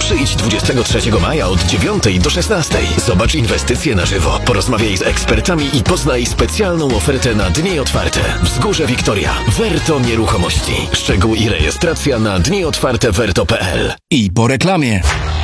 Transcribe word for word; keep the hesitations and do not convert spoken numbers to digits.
Przyjdź dwudziestego trzeciego maja od dziewiątej do szesnastej. Zobacz inwestycje na żywo, porozmawiaj z ekspertami i poznaj specjalną ofertę na dni otwarte. Wzgórze Wiktoria. Verto Nieruchomości. Szczegół i rejestracja na dni otwarte verto kropka p l. I po reklamie.